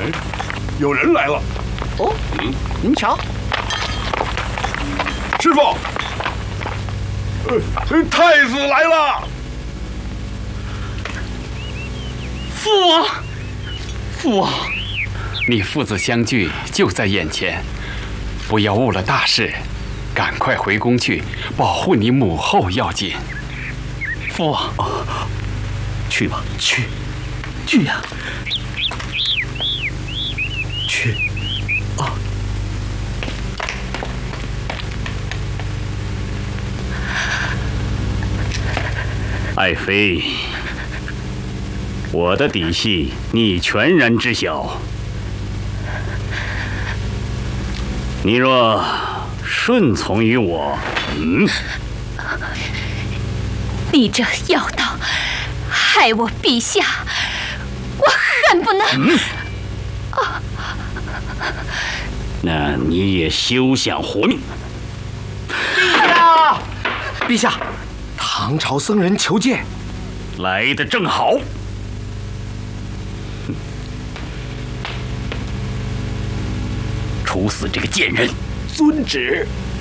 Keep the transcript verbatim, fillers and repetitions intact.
有人来了。 哦，嗯，您瞧， 师傅，呃，太子来了。 父王，父王，你父子相聚就在眼前，不要误了大事，赶快回宫去保护你母后要紧。父王， 哦，去吧，去，去呀，去，啊！ 爱妃，我的底细你全然知晓。你若顺从于我，嗯， 你这妖道害我陛下，我恨不能……嗯啊，那你也休想活命！ 陛下，陛下，唐朝僧人求见。 来得正好。处死这个贱人！ 遵旨。